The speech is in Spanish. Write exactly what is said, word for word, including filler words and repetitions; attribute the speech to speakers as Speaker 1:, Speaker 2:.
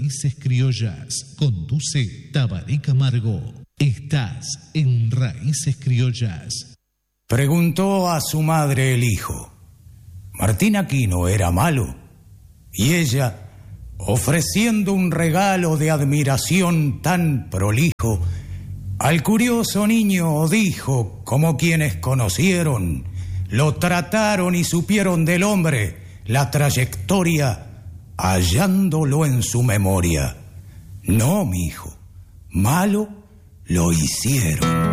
Speaker 1: Raíces Criollas. Conduce Tabaré Camargo. Estás en Raíces Criollas.
Speaker 2: Preguntó a su madre el hijo: ¿Martín Aquino era malo? Y ella, ofreciendo un regalo de admiración tan prolijo, al curioso niño dijo, como quienes conocieron, lo trataron y supieron del hombre la trayectoria, hallándolo en su memoria. No, mi hijo, malo lo hicieron.